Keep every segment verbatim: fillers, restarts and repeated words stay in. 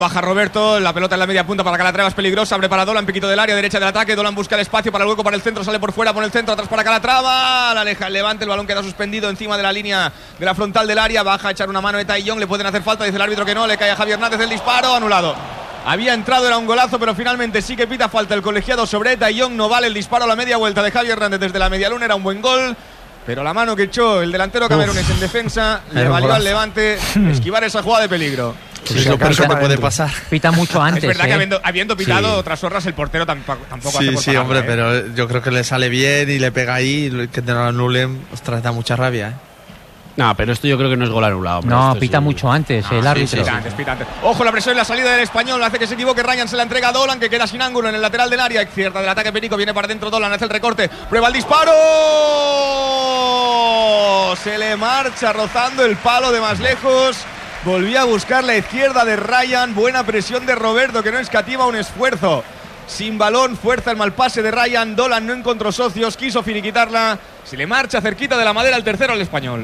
Baja Roberto, la pelota en la media punta para Calatrava, es peligrosa, abre para Dolan, piquito del área, derecha del ataque, Dolan busca el espacio para el hueco, para el centro, sale por fuera, pone el centro, atrás para Calatrava, la aleja el Levante, el balón queda suspendido encima de la línea de la frontal del área, baja a echar una mano de Tai Young, le pueden hacer falta, dice el árbitro que no, le cae a Javi Hernández el disparo, anulado. Había entrado, era un golazo, pero finalmente sí que pita falta el colegiado sobre Tai Young, no vale el disparo a la media vuelta de Javi Hernández desde la media luna, era un buen gol. Pero la mano que echó el delantero camerunés en defensa le valió al Levante esquivar esa jugada de peligro. Pues es lo peor que te puede pasar. Pita mucho antes. Es verdad ¿eh? que habiendo, habiendo pitado sí. otras horas, el portero tampoco, tampoco sí, hace por Sí, sí, hombre, ¿eh? pero yo creo que le sale bien y le pega ahí. Que te lo anulen, ostras, da mucha rabia, ¿eh? No, pero esto yo creo que no es gol anulado. No, pita es... mucho antes no, el sí, árbitro. Sí, pita antes, pita antes. Ojo, la presión en la salida del Español hace que se equivoque. Ryan se la entrega a Dolan, que queda sin ángulo en el lateral del área. Cierta del ataque Perico, viene para dentro Dolan, hace el recorte, prueba el disparo. Se le marcha rozando el palo de más lejos. Volvía a buscar la izquierda de Ryan. Buena presión de Roberto, que no escatima un esfuerzo. Sin balón, fuerza el mal pase de Ryan. Dolan no encontró socios, quiso finiquitarla. Se le marcha cerquita de la madera el tercero al Español.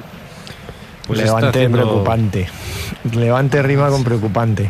Pues Levante haciendo... preocupante. Levante rima con preocupante.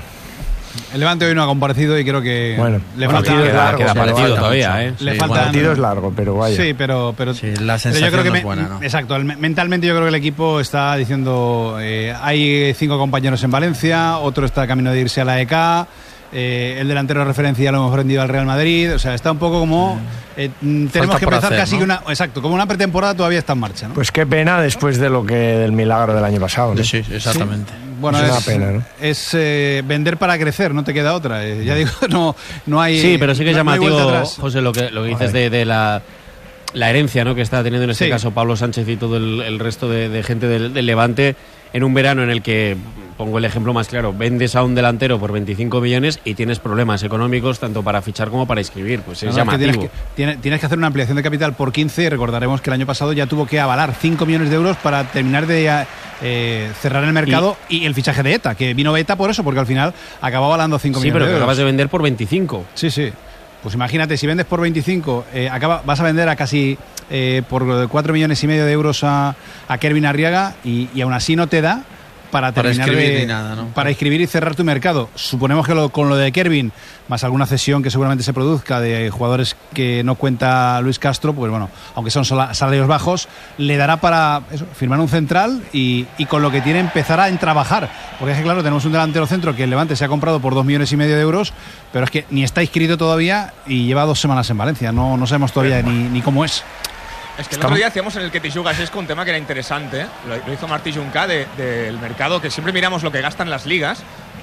El Levante hoy no ha comparecido y creo que bueno, le falta falta queda, largo, queda partido todavía, ¿eh? Le sí, falta el partido es largo, pero vaya. Sí, pero pero, sí, la sensación pero yo creo que no me, es buena, ¿no? Exacto, mentalmente yo creo que el equipo está diciendo eh, hay cinco compañeros en Valencia, otro está camino de irse a la E K. Eh, el delantero de referencia lo hemos vendido al Real Madrid, o sea, está un poco como eh, tenemos que empezar hacer, casi ¿no? una, exacto, como una pretemporada todavía está en marcha, ¿no? Pues qué pena después de lo que del milagro del año pasado, ¿no? Sí, exactamente. Sí. Bueno, es, es una pena, ¿no? Es eh, vender para crecer, no te queda otra. Eh, ya digo, no, no hay. Sí, pero sí que es no, llamativo, no José, lo que, lo que dices de, de la, la herencia, ¿no?, que está teniendo en este sí. caso Pablo Sánchez y todo el, el resto de, de gente del, del Levante en un verano en el que, pongo el ejemplo más claro, vendes a un delantero por veinticinco millones y tienes problemas económicos tanto para fichar como para inscribir. Pues es no, llamativo. Es que tienes, que, tienes, tienes que hacer una ampliación de capital por quince y recordaremos que el año pasado ya tuvo que avalar cinco millones de euros para terminar de eh, cerrar el mercado y, y el fichaje de ETA, que vino ETA por eso, porque al final acababa avalando cinco sí, millones de euros. Sí, pero que acabas de vender por veinticinco. Sí, sí. Pues imagínate, si vendes por veinticinco, eh, acaba, vas a vender a casi eh, por cuatro millones y medio de euros a, a Kervin Arriaga y, y aún así no te da para terminar para de, ni nada, ¿no? para inscribir y cerrar tu mercado. Suponemos que lo, con lo de Kervin, más alguna cesión que seguramente se produzca de jugadores que no cuenta Luis Castro, pues bueno, aunque son salarios bajos, le dará para eso, firmar un central y, y con lo que tiene empezar a trabajar. Porque es que claro, tenemos un delantero centro que el Levante se ha comprado por dos millones y medio de euros, pero es que ni está inscrito todavía y lleva dos semanas en Valencia. No, no sabemos todavía ni, ni cómo es. Es que el otro día hacíamos en el que Tijugas es con un tema que era interesante, ¿eh? lo, lo hizo Martí Junca de, del mercado, que siempre miramos lo que gastan las ligas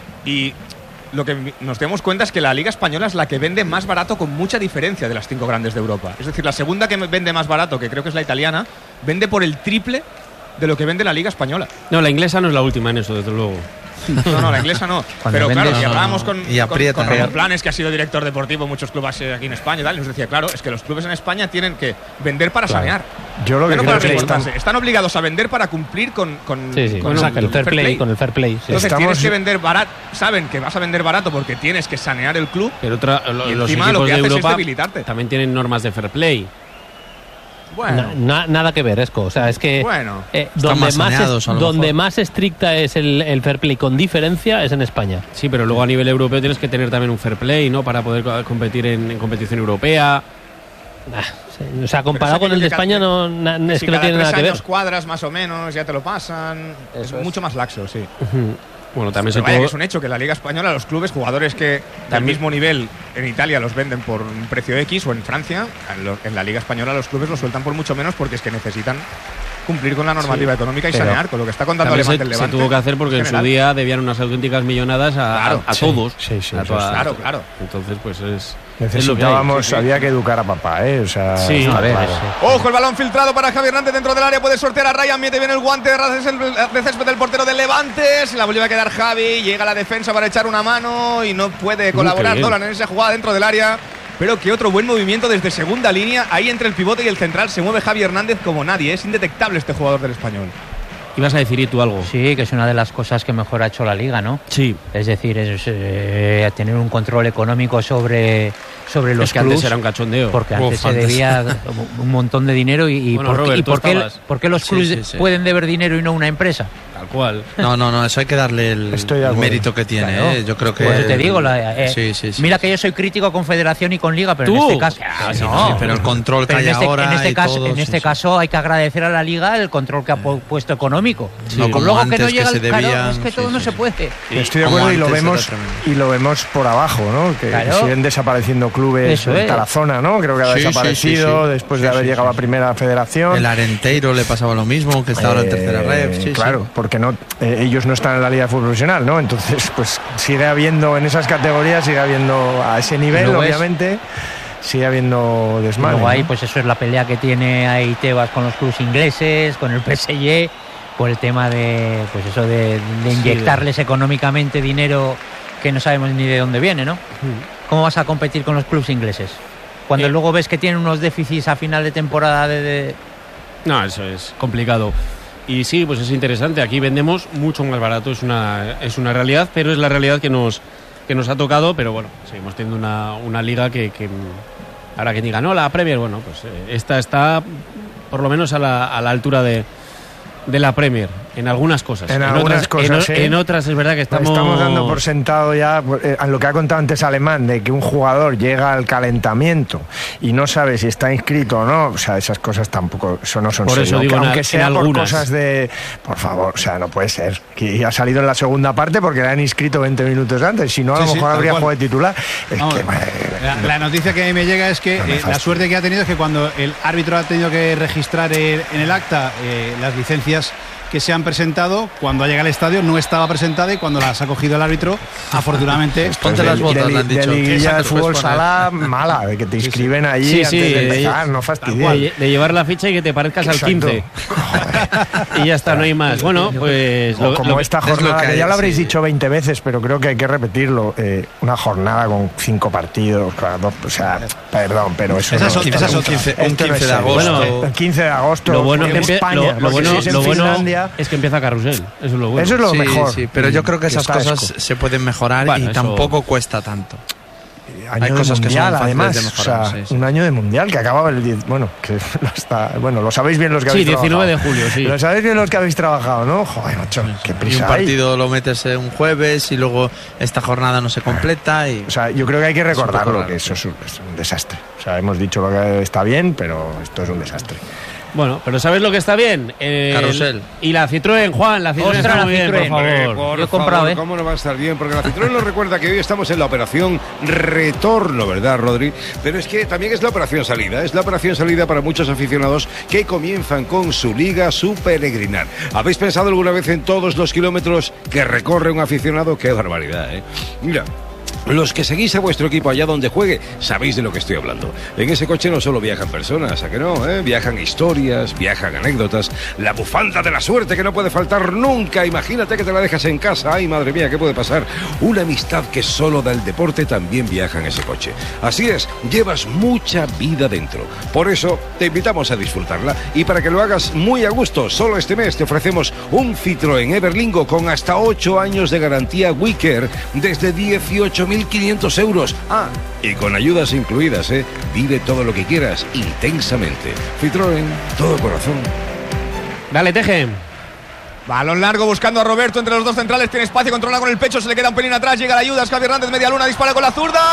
y lo que nos damos cuenta es que la Liga Española es la que vende más barato con mucha diferencia de las cinco grandes de Europa. Es decir, la segunda que vende más barato, que creo que es la italiana, vende por el triple de lo que vende la Liga Española. No, la inglesa no es la última en eso, desde luego. No, no, la inglesa no. Cuando Pero vendes, claro, si no, hablábamos con, y aprieta, con, con Ramón ¿eh? Planes, que ha sido director deportivo en muchos clubes aquí en España y tal, nos decía, claro, es que los clubes en España tienen que vender para claro. sanear. Yo lo que no creo para que están... están obligados a vender para cumplir con, con, sí, sí. con, Bueno, el, el fair play, play. Con el fair play. Sí. Entonces Estamos... tienes que vender barato, saben que vas a vender barato porque tienes que sanear el club. Pero otra, lo, y los encima equipos lo que de haces Europa es debilitarte. también tienen normas de fair play. Bueno, Na, na, nada que ver, Esco. O sea, es que bueno. eh, donde, más más, saneados, es, donde más estricta es el, el fair play con diferencia es en España. Sí, pero luego a nivel europeo tienes que tener también un fair play, ¿no? Para poder competir en, en competición europea. Nah, o sea, comparado con el de España, no, na, es si que no tiene nada que ver. Cuadras más o menos, ya te lo pasan. Eso es mucho más laxo, sí. Uh-huh. Bueno, también Pero se vaya tuvo... que es un hecho que la Liga Española, los clubes, jugadores que del mismo nivel en Italia los venden por un precio X o en Francia, en la Liga Española los clubes los sueltan por mucho menos porque es que necesitan cumplir con la normativa sí, económica y sanear, con lo que está contando Levante, el Levante. Se tuvo que hacer porque en, en su día debían unas auténticas millonadas a, claro, a, a sí, todos. Sí, sí, a sí, toda, sí. Claro, claro. Entonces, pues es... Necesitábamos, es sí, sí. había que educar a papá, ¿eh? O sea, sí, a ver, claro. sí. Ojo, el balón filtrado para Javi Hernández dentro del área, puede sortear a Ryan, mete bien el guante de césped del portero del Levante, se la vuelve a quedar Javi, llega a la defensa para echar una mano y no puede colaborar Dolan en esa jugada dentro del área. Pero que otro buen movimiento desde segunda línea, ahí entre el pivote y el central se mueve Javi Hernández como nadie, es indetectable este jugador del Español. ¿Ibas a decir y tú algo? Sí, que es una de las cosas que mejor ha hecho la Liga, ¿no? Sí. Es decir, es eh, tener un control económico sobre, sobre los es que clubs. Antes era un cachondeo. Porque antes Uf, se antes. debía un montón de dinero y, y, bueno, por, Robert, y por, qué, estabas... por qué los clubes sí, sí, sí. pueden deber dinero y no una empresa. Tal cual. No, no, no, eso hay que darle el, el mérito que tiene. Claro. ¿eh? Yo creo que. Pues te digo, la, eh, sí, sí, sí, mira sí. que yo soy crítico con Federación y con Liga, pero ¿Tú? en este caso. Ah, no, sí, no, pero el control que hay este, ahora. En este, y caso, todo, en este sí, caso hay que agradecer a la Liga el control que ha puesto económico. Sí. No como luego antes que no llega que se el, claro, debían, es que todo sí, no sí. se puede. Estoy de acuerdo y lo vemos y lo vemos por abajo, ¿no? Que, claro. que siguen desapareciendo clubes. Eso es. Tarazona, ¿no? Creo que ha sí, desaparecido sí, sí, sí. después sí, de haber sí, llegado sí. a Primera Federación. El Arenteiro le pasaba lo mismo, que está ahora en tercera Eh, red. Sí, claro, sí. porque no, eh, ellos no están en la Liga de Fútbol Profesional, ¿no? Entonces, pues sigue habiendo en esas categorías, sigue habiendo a ese nivel, obviamente, es, sigue habiendo desmadre. Luego ahí, ¿no? pues eso es la pelea que tiene ahí Tebas con los clubes ingleses, con el P S G, por el tema de, pues eso de, de inyectarles sí, económicamente dinero que no sabemos ni de dónde viene, ¿no? ¿Cómo vas a competir con los clubes ingleses? Cuando eh. luego ves que tienen unos déficits a final de temporada de... de... No, eso es complicado. Y sí, pues es interesante. Aquí vendemos mucho más barato, es una, es una realidad, pero es la realidad que nos, que nos ha tocado. Pero bueno, seguimos teniendo una, una liga que, que ahora que diga, no, la Premier, bueno, pues eh, esta está por lo menos a la, a la altura de, de la Premier, en algunas cosas. En, en algunas otras, cosas, en, ¿eh? en otras es verdad que estamos... Estamos dando por sentado ya, eh, lo que ha contado antes Alemán, de que un jugador llega al calentamiento y no sabe si está inscrito o no. O sea, esas cosas tampoco, eso no son por serias. eso digo, aunque en, sea en por algunas. cosas de... Por favor, o sea, no puede ser. Que ha salido en la segunda parte porque le han inscrito veinte minutos antes. Si no, a sí, lo mejor sí, habría cual. jugado de titular. Es Vamos, que, madre, la, la noticia que me llega es que no eh, la suerte que ha tenido es que cuando el árbitro ha tenido que registrar el, en el acta eh, las licencias que se han presentado, cuando llega al estadio no estaba presentada y cuando las ha cogido el árbitro, afortunadamente... Ponte de, las botas, de, le han de, dicho. de liguilla Exacto, de fútbol puedes poner. sala mala, de que te inscriben allí sí, antes sí, de de, empezar, no fastidies. De, de llevar la ficha y que te parezcas Exacto. al quince. Y ya está, no hay más. Bueno, pues... Lo, como lo, esta es lo jornada, que que, hay, ya lo habréis sí. dicho veinte veces, pero creo que hay que repetirlo. Eh, una jornada con cinco partidos, cada dos, o sea, perdón, pero eso Esa no, es- esa es un otra. quince, un Esto no es quince de serio. agosto. Bueno, el quince de agosto Lo bueno, en que empie- España, lo, lo porque bueno, si es en lo bueno Finlandia, es que empieza Carrusel. Eso es lo bueno. eso es lo Sí, mejor. sí, pero yo creo que esas está cosas Esco. se pueden mejorar Bueno, y eso- tampoco cuesta tanto. Año Hay de cosas que son mundial, fáciles además, de mejorar, o sea, sí, sí. un año de mundial que acababa el diez, bueno, que lo está, bueno, lo sabéis bien los que Sí, habéis diecinueve de trabajado. julio, sí. Lo sabéis bien los que habéis trabajado, ¿no? Joder, macho, qué Y prisa un hay. partido lo metes un jueves y luego esta jornada no se completa y... O sea, yo creo que hay que un poco recordarlo, raro, que eso es un, es un desastre. O sea, hemos dicho lo que está bien, pero esto es un desastre. Bueno, pero ¿sabes lo que está bien? El- Carrusel. Y la Citroën, Juan, la Citroën Ostras, está la muy bien, por Citroën. favor. Por Yo he comprado, favor, ¿eh? ¿cómo no va a estar bien? Porque la Citroën nos recuerda que hoy estamos en la operación retorno, ¿verdad, Rodri? Pero es que también es la operación salida. Es la operación salida para muchos aficionados que comienzan con su liga, su peregrinar. ¿Habéis pensado alguna vez en todos los kilómetros que recorre un aficionado? ¡Qué barbaridad, eh! Mira... Los que seguís a vuestro equipo allá donde juegue, sabéis de lo que estoy hablando. En ese coche no solo viajan personas, ¿a que no? ¿Eh? Viajan historias, viajan anécdotas, la bufanda de la suerte que no puede faltar nunca. Imagínate que te la dejas en casa. Ay, madre mía, ¿qué puede pasar? Una amistad que solo da el deporte también viaja en ese coche. Así es, llevas mucha vida dentro. Por eso te invitamos a disfrutarla. Y para que lo hagas muy a gusto, solo este mes te ofrecemos un Citroën Everlingo con hasta ocho años de garantía WeCare desde dieciocho mil quinientos euros. Ah, y con ayudas incluidas, ¿eh? Vive todo lo que quieras intensamente. Citroën, todo corazón. Dale, Teje. Balón largo buscando a Roberto entre los dos centrales. Tiene espacio, controla con el pecho. Se le queda un pelín atrás. Llega la ayuda. Javi Hernández, media luna. Dispara con la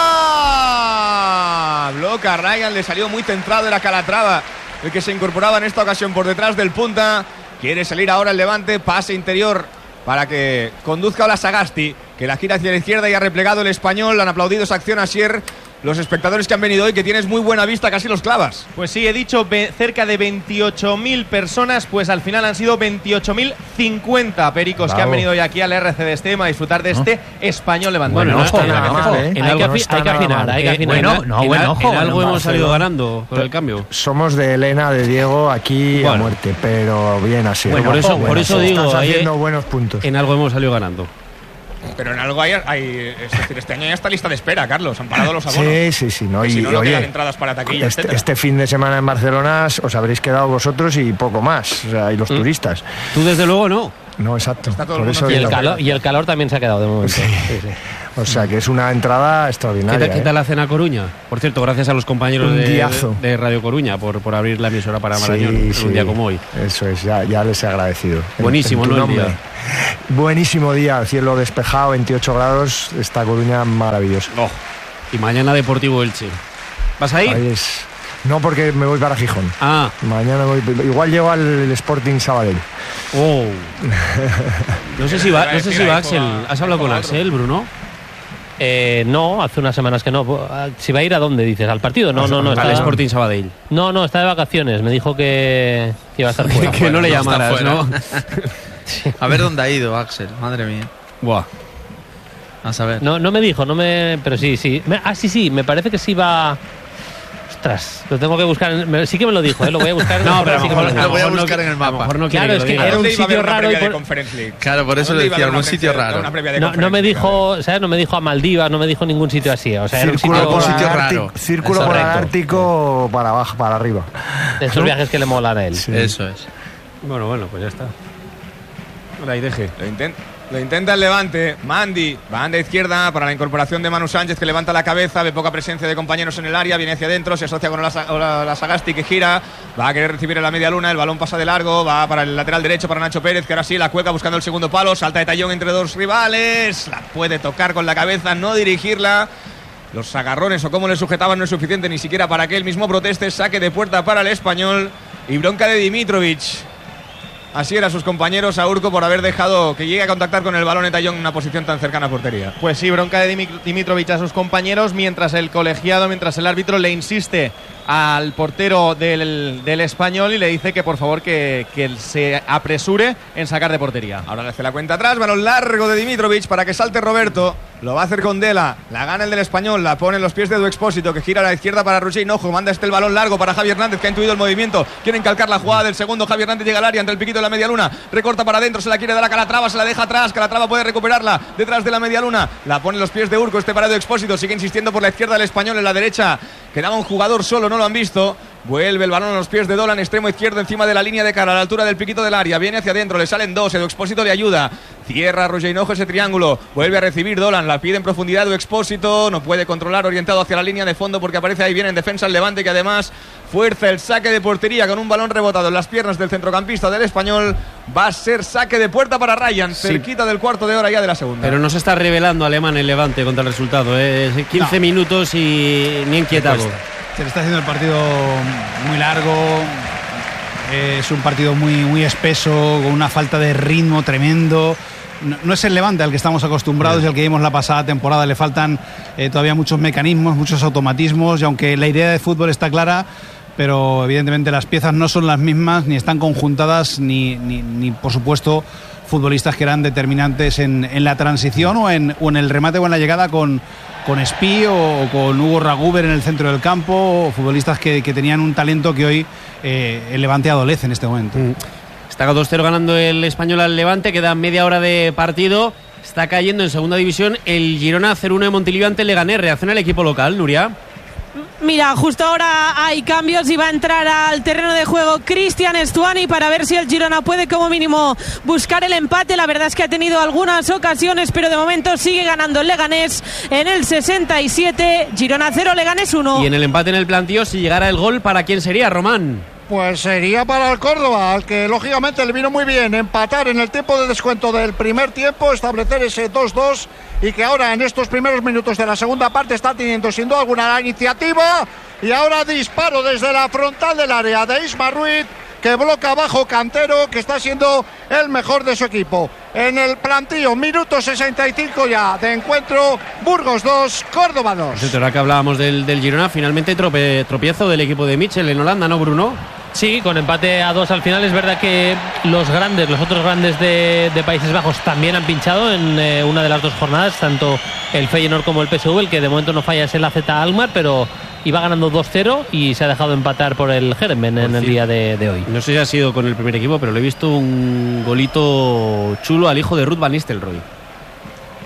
zurda. Bloca Ryan. Le salió muy centrado. Era Calatrava el que se incorporaba en esta ocasión por detrás del punta. Quiere salir ahora el Levante. Pase interior para que conduzca a Sagasti, que la gira hacia la izquierda y ha replegado el Español. Han aplaudido esa acción Asier. Los espectadores que han venido hoy, que tienes muy buena vista, casi los clavas. Pues sí, he dicho ve- cerca de veintiocho mil personas, pues al final han sido veintiocho mil cincuenta pericos Bravo. que han venido hoy aquí al R C de Estema a disfrutar de este Español Levante. Bueno, no ojo, está nada ojo, mal, ¿eh? hay En que algo, afi- hay que afinar, hay que Eh, afinar. bueno, En- no, en, bueno, al- ojo, en bueno, algo hemos salido Barcelona. ganando con el cambio. Somos de Elena, de Diego, aquí Bueno. a muerte, pero bien así. Bueno, por eso- por eso digo, estás ahí- haciendo buenos puntos. En algo hemos salido ganando. Pero en algo hay, hay- es decir, este año ya está lista de espera, Carlos. Han parado los abonos. Sí, sí, sí. No, Que y, si no, no oye, quedan entradas para taquilla, este, etcétera. este fin de semana en Barcelona os habréis quedado vosotros y poco más, o sea, y los Mm. turistas. Tú desde luego no. No, exacto. Está todo Por el eso mundo Y el, digo- calor, y el calor también se ha quedado de momento. Sí. Sí, sí. O sea, que es una entrada ¿Qué extraordinaria. tal, qué ¿eh? tal la cena Coruña? Por cierto, gracias a los compañeros Un de, diazo. de Radio Coruña por, por abrir la emisora para Marañón Sí, en sí. un día como hoy. Eso es, ya, ya les he agradecido. Buenísimo, En tu ¿no? El nombre. día. Buenísimo día, cielo despejado, veintiocho grados, esta Coruña maravillosa. Oh, y mañana Deportivo Elche. ¿Vas ahí? Ahí es. No, porque me voy para Gijón. Ah, Mañana voy, igual llego al Sporting Sabadell. oh. No sé si va, no sé si va Axel. Juega- ¿Has hablado con juega otro. Axel, Bruno? Eh, no, hace unas semanas que no. Si va a ir a dónde, dices, ¿al partido? No, no, no. Al Está, Sporting Sabadell. no, no, está de vacaciones. Me dijo que, que iba a estar fuera. Que no le no está llamaras, fuera. ¿no? A ver dónde ha ido Axel, madre mía. Buah. A saber. No, no me dijo, no me. Pero sí, sí. Me- ah, sí, sí, me parece que sí va. Ostras, lo tengo que buscar. en- me- sí que me lo dijo, ¿eh? Lo voy a buscar en No, pero a sí lo que me mejor, lo lo dijo. voy a mejor no buscar qui- en el A mapa. lo mejor no quiere Claro, que es lo que diga. era un ¿Dónde iba a haber sitio una raro previa y de por- Conference League? Claro, por eso ¿Dónde le iba a decía, haber algún una sitio previa- raro. una previa de No, Conference no me League? dijo, ¿sabes? No me dijo a Maldivas, no me dijo ningún sitio así. O sea, era un Círculo, sitio. por sitio Ártico- raro. círculo por el Correcto. Ártico para abajo, para arriba. De esos viajes que le molan a él. Sí. Eso es. Bueno, bueno, pues ya está. Ahora ahí deje. Lo intenta, lo intenta el Levante. Mandy, banda izquierda para la incorporación de Manu Sánchez, que levanta la cabeza, ve poca presencia de compañeros en el área, viene hacia adentro, se asocia con la, la, la Sagasti, que gira, va a querer recibir en la media luna, el balón pasa de largo, va para el lateral derecho para Nacho Pérez, que ahora sí la cuelga buscando el segundo palo, salta de tallón entre dos rivales, la puede tocar con la cabeza, no dirigirla. Los agarrones o cómo le sujetaban no es suficiente ni siquiera para que él mismo proteste. Saque de puerta para el Español y bronca de Dimitrovic. Así eran sus compañeros a Urco por haber dejado que llegue a contactar con el balón de tallón en una posición tan cercana a portería. Pues sí, bronca de Dimi- Dimitrovic a sus compañeros, mientras el colegiado, mientras el árbitro le insiste al portero del, del Español y le dice que por favor que, que se apresure en sacar de portería. Ahora le hace la cuenta atrás, balón largo de Dimitrovic para que salte Roberto. Lo va a hacer con Dela, la gana el del Español, la pone en los pies de Du Expósito, que gira a la izquierda para Roger Hinojo, manda este el balón largo para Javi Hernández, que ha intuido el movimiento, quiere encalcar la jugada del segundo, Javi Hernández llega al área entre el piquito de la media luna, recorta para adentro, se la quiere dar a Calatrava, se la deja atrás, Calatrava puede recuperarla detrás de la media luna, la pone en los pies de Urco, este para Du Expósito, sigue insistiendo por la izquierda del Español, en la derecha quedaba un jugador solo, no lo han visto. Vuelve el balón a los pies de Dolan, extremo izquierdo encima de la línea de cara, a la altura del piquito del área. Viene hacia adentro, le salen dos, Edu Expósito le ayuda. Cierra Roger Hinojo ese triángulo. Vuelve a recibir Dolan, la pide en profundidad Edu Expósito. No puede controlar, orientado hacia la línea de fondo porque aparece ahí bien en defensa el Levante, que además fuerza el saque de portería con un balón rebotado en las piernas del centrocampista del Español. Va a ser saque de puerta para Ryan, Sí. cerquita del cuarto de hora ya de la segunda. Pero no se está revelando Alemán el Levante contra el resultado. ¿eh? quince No. minutos y ni inquietado. Se le está haciendo el partido muy largo. eh, Es un partido muy, muy espeso, con una falta de ritmo tremendo. No, no es el Levante al que estamos acostumbrados y al que vimos la pasada temporada. Le faltan eh, todavía muchos mecanismos, muchos automatismos. Y aunque la idea de fútbol está clara, pero evidentemente las piezas no son las mismas, ni están conjuntadas, ni, ni, ni por supuesto futbolistas que eran determinantes en, en la transición o en, o en el remate o en la llegada con, con Espí o, o con Hugo Raguber en el centro del campo, o futbolistas que, que tenían un talento que hoy eh, el Levante adolece en este momento. Mm. Está dos cero ganando el Español al Levante, queda media hora de partido. Está cayendo en segunda división el Girona cero uno de Montilivi ante Leganés. Reacciona el equipo local, Nuria. Mira, justo ahora hay cambios y va a entrar al terreno de juego Cristian Stuani para ver si el Girona puede como mínimo buscar el empate. La verdad es que ha tenido algunas ocasiones, pero de momento sigue ganando el Leganés en el sesenta y siete. Girona cero, Leganés uno. Y en el empate en el plantío, si llegara el gol, ¿para quién sería, Román? Pues sería para el Córdoba, al que lógicamente le vino muy bien empatar en el tiempo de descuento del primer tiempo, establecer ese dos dos y que ahora en estos primeros minutos de la segunda parte está teniendo sin duda alguna la iniciativa. Y ahora disparo desde la frontal del área de Isma Ruiz, que bloca abajo Cantero, que está siendo el mejor de su equipo. En el plantío, minuto sesenta y cinco ya de encuentro, Burgos dos, Córdoba dos. Pues ahora que hablábamos del, del Girona, finalmente trope, tropiezo del equipo de Mitchell en Holanda, ¿no, Bruno? Sí, con empate a dos al final. Es verdad que los grandes, los otros grandes de, de Países Bajos también han pinchado en eh, una de las dos jornadas, tanto el Feyenoord como el P S V. El que de momento no falla es el A Z Alkmaar, pero iba ganando dos cero y se ha dejado empatar por el Germen en el día de, de hoy. No sé si ha sido con el primer equipo, pero le he visto un golito chulo al hijo de Ruud van Nistelrooy.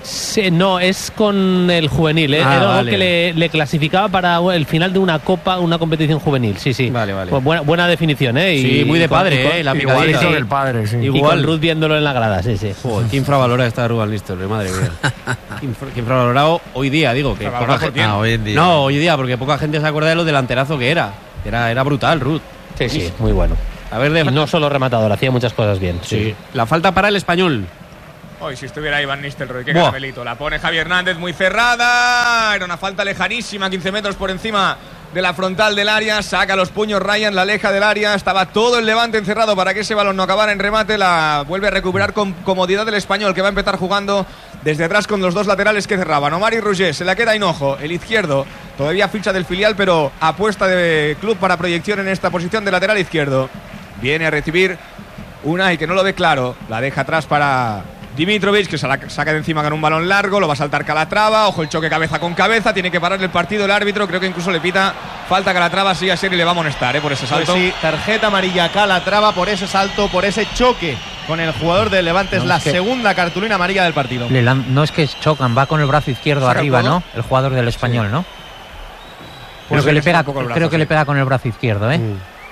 Sí, no, es con el juvenil, ¿eh? Ah, Era algo vale. que le, le clasificaba para el final de una copa, una competición juvenil, sí, sí. Vale, vale. Pues buena, buena definición, ¿eh? Sí, muy de con- padre, y con- ¿eh? La igual picadita. sí. del padre, sí. Y Igual. con Ruth viéndolo en la grada, sí, sí. Joder, qué infravalora está Ruben Nistelrooy, madre mía. Qué infra- qué infravalorado hoy día, digo. Que ¿Infravalorado poca por gente- quién? Ah, hoy en día. No, hoy día, porque poca gente se acuerda de lo delanterazo que era. Era, era brutal, Ruth. Sí, sí, muy bueno. A ver, de... Y no solo rematador, hacía muchas cosas bien. Sí. La falta para el Español. Hoy, si estuviera Iván Nistelrooy, qué Buah. caramelito. La pone Javi Hernández muy cerrada. Era una falta lejanísima, quince metros por encima de la frontal del área. Saca los puños Ryan, la aleja del área. Estaba todo el Levante encerrado para que ese balón no acabara en remate. La vuelve a recuperar con comodidad el Español, que va a empezar jugando desde atrás con los dos laterales que cerraban. Omar y Roger, se la queda Hinojo, el izquierdo. Todavía ficha del filial, pero apuesta de club para proyección en esta posición de lateral izquierdo. Viene a recibir Unai, que no lo ve claro. La deja atrás para Dimitrovic, que se la saca de encima con un balón largo. Lo va a saltar Calatrava. Ojo el choque cabeza con cabeza. Tiene que parar el partido el árbitro. Creo que incluso le pita falta a Calatrava. Sí, a Seri le va a amonestar, ¿eh? Por ese Pues salto. sí, tarjeta amarilla a Calatrava por ese salto, por ese choque con el jugador del Levante. Es No, la es que- segunda cartulina amarilla del partido. Le lan- no es que chocan, va con el brazo izquierdo ¿Saca el arriba, codo? ¿no? El jugador del Español, ¿no? Puede Creo ser que, le que sea pega, un poco el brazo, creo que sí. le pega con el brazo izquierdo, ¿eh?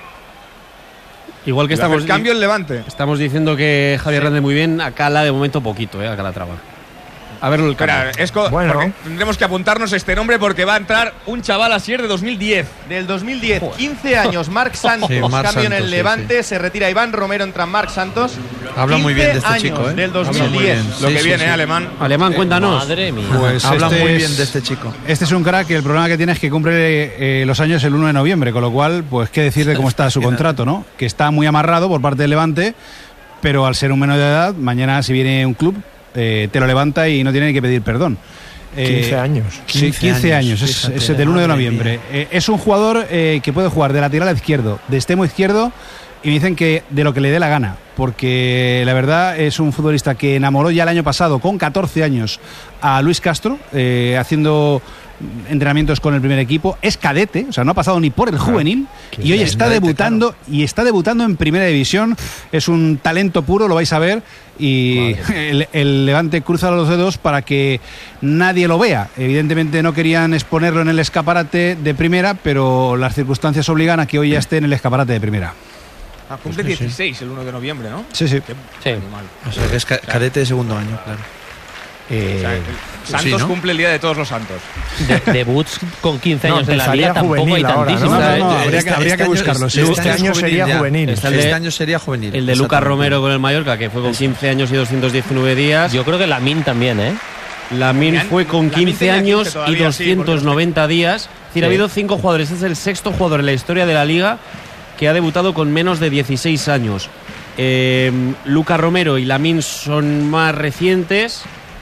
Igual que Y va a hacer estamos, cambio el Levante. estamos diciendo que Javier Hernández muy bien, a Cala de momento poquito, eh, a Calatrava. A ver el Espera, cambio. Esco, Bueno. porque tendremos que apuntarnos este nombre porque va a entrar un chaval así de dos mil diez. Del dos mil diez, quince años, Marc Santos, Sí, Marc cambio en el Santos, sí, Levante, se retira Iván Romero, entra Marc Santos. Habla muy bien de este quince chico, años ¿eh? Del Habla muy dos mil diez. bien. Lo Sí, que sí, viene, sí. Alemán. Alemán, cuéntanos. Madre mía. Pues Habla este muy es- bien de este chico. Este es un crack que el problema que tiene es que cumple eh, los años el uno de noviembre, con lo cual, pues qué decir de cómo está su contrato, ¿no? Que está muy amarrado por parte del Levante, pero al ser un menor de edad, mañana si viene un club, eh, te lo levanta y no tiene ni que pedir perdón. Eh, quince años. Sí, quince quince años, años, es, fíjate, es del uno de madre noviembre. Eh, es un jugador eh, que puede jugar de lateral a izquierdo, de extremo izquierdo, y me dicen que de lo que le dé la gana, porque la verdad es un futbolista que enamoró ya el año pasado, con catorce años, a Luis Castro, eh, haciendo entrenamientos con el primer equipo. Es cadete, o sea, no ha pasado ni por el juvenil, y hoy es está cadete, debutando, y está debutando en primera división. Es un talento puro, lo vais a ver, y el, el Levante cruza los dedos para que nadie lo vea. Evidentemente no querían exponerlo en el escaparate de primera, pero las circunstancias obligan a que hoy ya esté en el escaparate de primera. Ah, cumple dieciséis el uno de noviembre, ¿no? Sí, sí. Sí. Animal. O sea, que es ca- cadete de segundo año, claro. O sea, el Santos sí, ¿no? cumple el día de todos los santos. De- debuts con quince No, años en la empezaría liga tampoco hay juvenil ahora, ¿no? tantísimos. No, no, ¿eh? no, habría que- Este- habría este que año- buscarlo, sí. Este es año sería ya. juvenil. Está el Este de- año sería juvenil. El de Lucas exactamente. Romero con el Mallorca, que fue con quince años y doscientos diecinueve días. Yo creo que Lamin también, ¿eh? Lamin Lamin- fue con Lamin quince tenía años quince y todavía, sí, doscientos noventa días. Es decir, ha Sí. habido cinco jugadores. Este es el sexto jugador en la historia de la liga que ha debutado con menos de dieciséis años. Eh, Lucas Romero y Lamin son más recientes.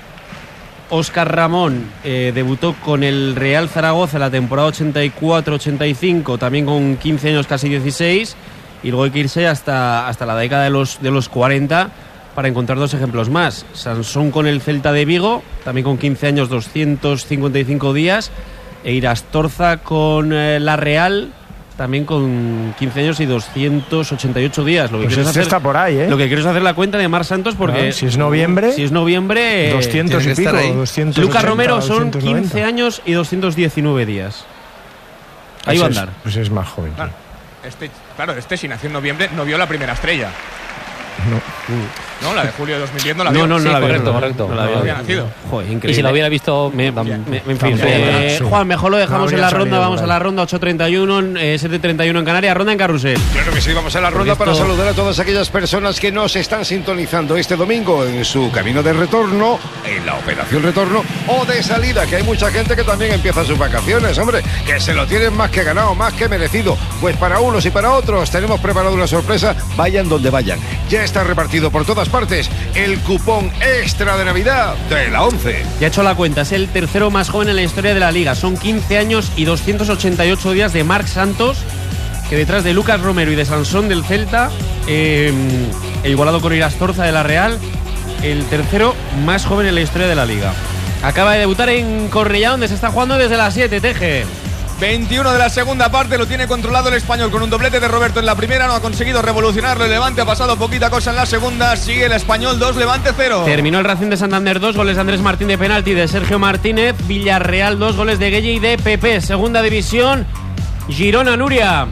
Óscar Ramón eh, debutó con el Real Zaragoza en la temporada ochenta y cuatro ochenta y cinco, también con quince años, casi dieciséis. Y luego hay que irse hasta, hasta la década de los, de los cuarenta para encontrar dos ejemplos más. Sansón con el Celta de Vigo, también con quince años, doscientos cincuenta y cinco días. E Irastorza con eh, la Real, también con quince años y doscientos ochenta y ocho días. Lo que Pues quiero es este hacer, está por ahí, ¿eh? lo que quiero es hacer la cuenta de Mar Santos porque Claro, si es noviembre, si es noviembre eh, doscientos y tiene que pico, estar ahí. doscientos Lucas ochenta, Romero son doscientos noventa. quince años y doscientos diecinueve días. Ahí Pues va a es- andar. Pues es más joven. Claro, este, claro, este si nació en noviembre no vio la primera estrella. No, la de julio de dos mil diez no la vio. No, no, no Sí, la veo, correcto, no, correcto. no la No veo. había nacido. Joder, increíble. Y si lo hubiera visto, Me, tam- me- me- en fin, Tampoco, eh, sí. Juan, mejor lo dejamos No en la habría ronda. salido Vamos por a ahí. la ronda ocho treinta y uno, eh, siete treinta y uno en Canarias. Ronda en Carrusel. Claro que sí, vamos a la ronda Porque para esto- saludar a todas aquellas personas que nos están sintonizando este domingo en su camino de retorno, en la operación retorno o de salida, que hay mucha gente que también empieza sus vacaciones, hombre, que se lo tienen más que ganado, más que merecido. Pues para unos y para otros tenemos preparado una sorpresa, vayan donde vayan. Ya está repartido por todas partes el cupón extra de Navidad de la once. Ya he hecho la cuenta, es el tercero más joven en la historia de la liga. Son quince años y doscientos ochenta y ocho días de Marc Santos, que detrás de Lucas Romero y de Sansón del Celta, eh, e igualado con Irastorza de la Real, el tercero más joven en la historia de la liga. Acaba de debutar en Cornellá, donde se está jugando desde las siete, Teje. veintiuno de la segunda parte, lo tiene controlado el Español con un doblete de Roberto en la primera, no ha conseguido revolucionarlo el Levante, ha pasado poquita cosa en la segunda, sigue el Español dos, Levante cero. Terminó el Racing de Santander dos, goles de Andrés Martín de penalti, de Sergio Martínez, Villarreal dos, goles de Gueye y de Pepe. Segunda división, Girona, Nuria.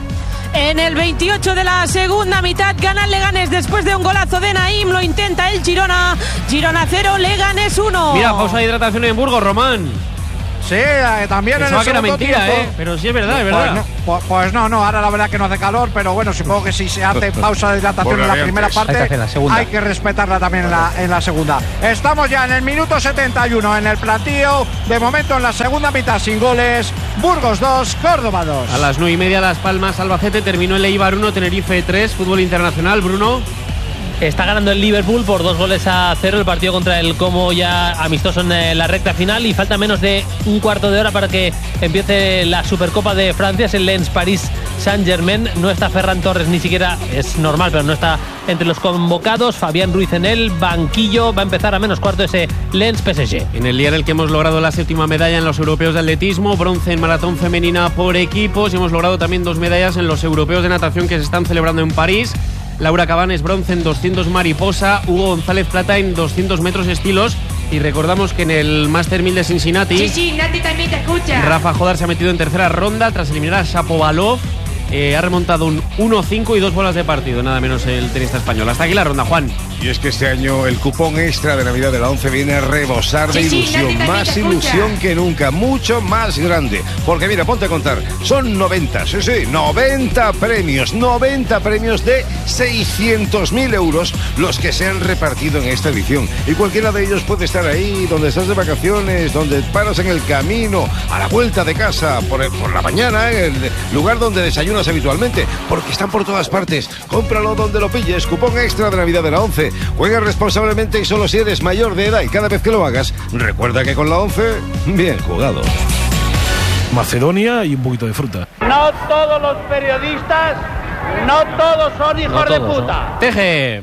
En el veintiocho de la segunda mitad gana el Leganés después de un golazo de Naim, lo intenta el Girona, Girona cero, Leganés uno. Mira, pausa de hidratación en Burgos, Román. Sí, eh, también Pensaba en el que era segundo mentira, tiempo. ¿eh? Pero sí es verdad, es Pues verdad. no, pues, pues no, no, ahora la verdad que no hace calor, pero bueno, supongo que si se hace pausa de hidratación en la primera parte, hay que hacer la segunda. hay que respetarla también en la, en la segunda. Estamos ya en el minuto setenta y uno en el plantío, de momento en la segunda mitad sin goles, Burgos dos, Córdoba dos. A las nueve y media, Las Palmas, Albacete, terminó el Eibar uno, Tenerife tres, fútbol internacional, Bruno. Está ganando el Liverpool por dos goles a cero el partido contra el Como, ya amistoso en la recta final, y falta menos de un cuarto de hora para que empiece la Supercopa de Francia. Es el Lens París Saint-Germain. No está Ferran Torres, ni siquiera, es normal, pero no está entre los convocados. Fabián Ruiz en el banquillo. Va a empezar a menos cuarto ese Lens P S G. En el día en el que hemos logrado la séptima medalla en los europeos de atletismo, bronce en maratón femenina por equipos, y hemos logrado también dos medallas en los europeos de natación que se están celebrando en París. Laura Cabanes bronce en doscientos mariposa, Hugo González plata en doscientos metros estilos, y recordamos que en el Master mil de Cincinnati, Sí, sí, Nati también te escucha. Rafa Jodar se ha metido en tercera ronda tras eliminar a Shapovalov. Eh, ha remontado un uno cinco y dos bolas de partido, nada menos el tenista español. Hasta aquí la ronda, Juan. Y es que este año el cupón extra de Navidad de la ONCE viene a rebosar de Sí, sí, ilusión, Nati, también más te ilusión escucha. que nunca, mucho más grande. Porque mira, ponte a contar, son noventa, sí, sí, noventa premios, noventa premios de seiscientos mil euros los que se han repartido en esta edición. Y cualquiera de ellos puede estar ahí, donde estás de vacaciones, donde paras en el camino, a la vuelta de casa, por, por la mañana, en el lugar donde desayunas habitualmente, porque están por todas partes. Cómpralo donde lo pilles, cupón extra de Navidad de la ONCE. Juega responsablemente y solo si eres mayor de edad, y cada vez que lo hagas, recuerda que con la ONCE, bien jugado. Macedonia y un poquito de fruta. No todos los periodistas, no todos son hijos No de todos, puta. ¿no? Teje.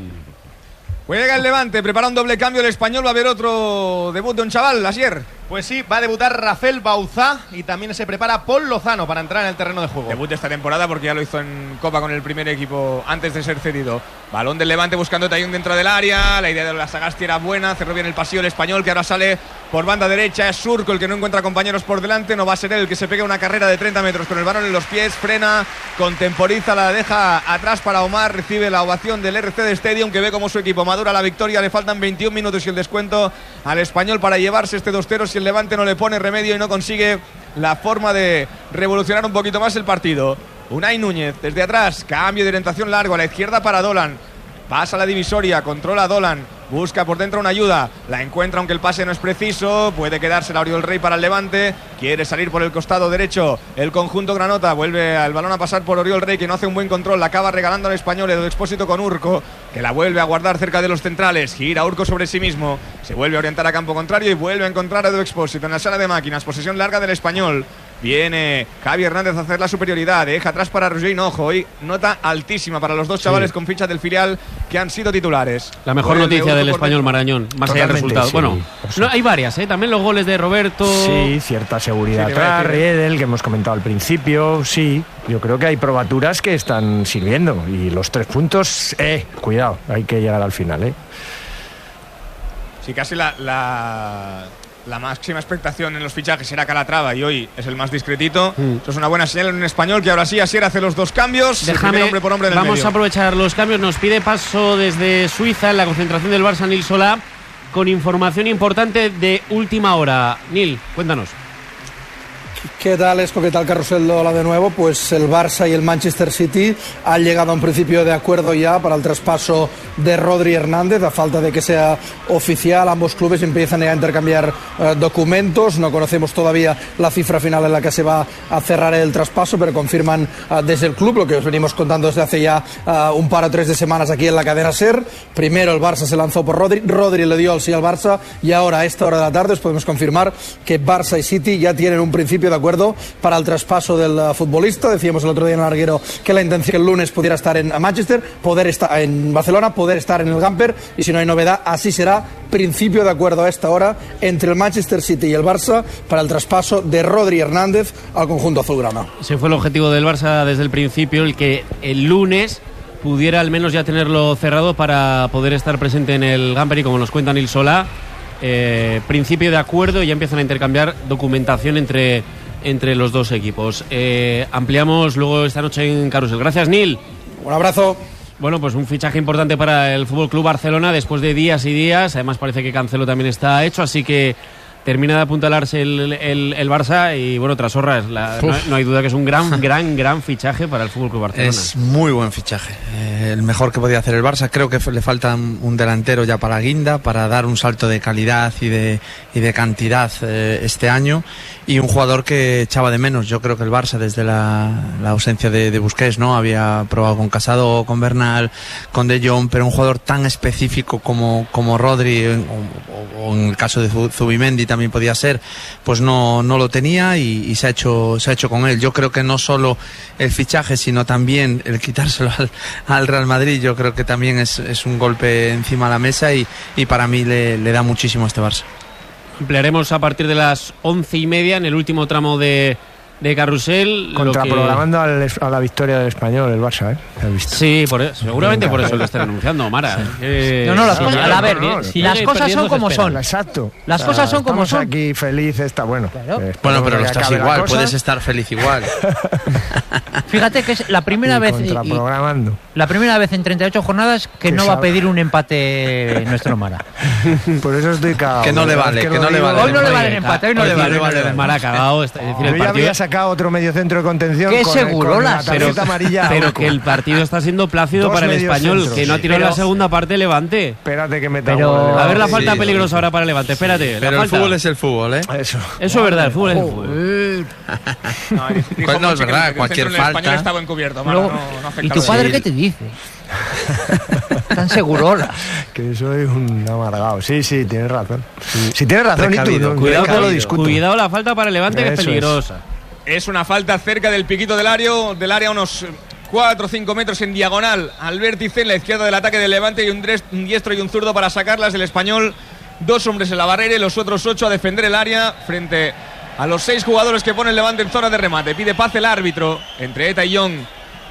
Juega el Levante, prepara un doble cambio el Español, va a haber otro debut de un chaval, Asier. Pues sí, va a debutar Rafael Bauzá, y también se prepara Paul Lozano para entrar en el terreno de juego. Debut de esta temporada porque ya lo hizo en Copa con el primer equipo antes de ser cedido. Balón del Levante buscando Tayón dentro del área. La idea de la Sagasti era buena, cerró bien el pasillo el Español, que ahora sale por banda derecha. Es Surco el que no encuentra compañeros por delante. No va a ser él el que se pegue una carrera de treinta metros con el balón en los pies. Frena, contemporiza, la deja atrás para Omar. Recibe la ovación del R C D Stadium, que ve como su equipo madura la victoria. Le faltan veintiún minutos y el descuento al Español para llevarse este dos cero si el Levante no le pone remedio y no consigue la forma de revolucionar un poquito más el partido. Unai Núñez desde atrás, cambio de orientación largo a la izquierda para Dolan. Pasa la divisoria, controla a Dolan, busca por dentro una ayuda, la encuentra aunque el pase no es preciso, puede quedarse la Oriol Rey para el Levante, quiere salir por el costado derecho el conjunto granota, vuelve al balón a pasar por Oriol Rey, que no hace un buen control, la acaba regalando al Español Edu Expósito con Urco, que la vuelve a guardar cerca de los centrales, gira Urco sobre sí mismo, se vuelve a orientar a campo contrario y vuelve a encontrar a Edu Expósito en la sala de máquinas, posesión larga del Español. Viene Javi Hernández a hacer la superioridad, deja atrás para Roger Hinojo, hoy nota altísima para los dos chavales sí. con ficha del filial que han sido titulares. La mejor Gol noticia de del Español Marañón, más allá del resultado. Sí, bueno, no, hay varias, ¿eh? También los goles de Roberto. Sí, cierta seguridad Sí, atrás, Riedel, que hemos comentado al principio, sí. Yo creo que hay probaturas que están sirviendo y los tres puntos, eh, cuidado, hay que llegar al final, eh. Sí, casi la... la... La máxima expectación en los fichajes era Calatrava y hoy es el más discretito. Mm. Eso es una buena señal en un Español que ahora sí, Asier hace los dos cambios. Déjame, hombre por hombre en el vamos medio. a aprovechar los cambios. Nos pide paso desde Suiza en la concentración del Barça Nil Solá con información importante de última hora. Nil, cuéntanos. ¿Qué tal, Esco? ¿Qué tal, Carrusel Hola de nuevo? Pues el Barça y el Manchester City han llegado a un principio de acuerdo ya para el traspaso de Rodri Hernández, a falta de que sea oficial. Ambos clubes empiezan ya a intercambiar eh, documentos. No conocemos todavía la cifra final en la que se va a cerrar el traspaso, pero confirman eh, desde el club lo que os venimos contando desde hace ya eh, un par o tres de semanas aquí en la cadena SER. Primero el Barça se lanzó por Rodri, Rodri le dio el sí al Barça, y ahora a esta hora de la tarde os podemos confirmar que Barça y City ya tienen un principio de de acuerdo para el traspaso del uh, futbolista. Decíamos el otro día en el larguero que la intención el lunes pudiera estar en Manchester, poder estar en Barcelona, poder estar en el Gamper, y si no hay novedad, así será. Principio de acuerdo a esta hora entre el Manchester City y el Barça para el traspaso de Rodri Hernández al conjunto azulgrana. Ese fue el objetivo del Barça desde el principio, el que el lunes pudiera al menos ya tenerlo cerrado para poder estar presente en el Gamper, y como nos cuenta Nil Solá, eh, principio de acuerdo, y ya empiezan a intercambiar documentación entre, entre los dos equipos. Eh, ampliamos luego esta noche en Carrusel. Gracias, Nil. Un abrazo. Bueno, pues un fichaje importante para el F C Barcelona después de días y días. Además parece que Cancelo también está hecho, así que termina de apuntalarse el, el, el Barça. Y bueno, Trasorra, es la, no, no hay duda que es un gran, gran, gran fichaje para el F C Barcelona. Es muy buen fichaje, eh, el mejor que podía hacer el Barça. Creo que le falta un delantero ya para Guinda, para dar un salto de calidad y de, y de cantidad eh, este año, y un jugador que echaba de menos. Yo creo que el Barça, desde la, la ausencia de, de Busquets, ¿no? Había probado con Casado, con Bernal, con De Jong, pero un jugador tan específico como, como Rodri, o, o en el caso de Zubimendi también podía ser, pues no, no lo tenía, y, y se ha hecho, se ha hecho con él. Yo creo que no solo el fichaje, sino también el quitárselo al, al Real Madrid, yo creo que también es, es un golpe encima de la mesa, y, y para mí le, le da muchísimo a este Barça. Ampliaremos a partir de las once y media en el último tramo de, de Carrusel. Contraprogramando que... al, a la victoria del Español, el Barça, ¿eh? Sí, por eso, seguramente por eso lo están anunciando, Mara. Sí. Eh, no, no, las sí, cosas, a ver, no, no, si las cosas son como son. Exacto. Las o sea, cosas son como son. Aquí feliz está bueno. Claro. Eh, bueno, pero lo estás igual, puedes estar feliz igual. Fíjate que es la primera y vez contraprogramando. Y, la primera vez en treinta y ocho jornadas que, que no sabe. va a pedir un empate nuestro Mara. Por eso estoy cagado. Que no le vale, que, que no le vale. Hoy no le vale el empate, hoy no le vale. vale. Mara cagado, es decir, el partido. Yo ya había sacado otro medio centro de contención. Qué con, segurolas. con pero, amarilla. Pero que el partido está siendo plácido Dos para el Español, centros, que no ha tirado pero, la segunda parte Levante. Espérate que me pero, A ver la falta sí, peligrosa sí. ahora para Levante, espérate. Pero la el fútbol es el fútbol, ¿eh? Eso. Eso es verdad, el fútbol es el fútbol. No, pues no es verdad, cualquier falta. El español estaba encubierto, Mara, Luego, no, no afecta. ¿Y tu padre qué te dice? Tan segurola. Que soy un amargado. Sí, sí, tienes razón. Sí, sí tienes razón, y tú, no, cuidado, no lo discuto. Cuidado la falta para el Levante, Eso que es peligrosa. Es. es una falta cerca del piquito del área, del área unos cuatro o cinco metros en diagonal al vértice, en la izquierda del ataque del Levante, y un, dres, un diestro y un zurdo para sacarlas del Español. Dos hombres en la barrera y los otros ocho a defender el área frente a los seis jugadores que pone el Levante en zona de remate. Pide paz el árbitro entre Eta y Young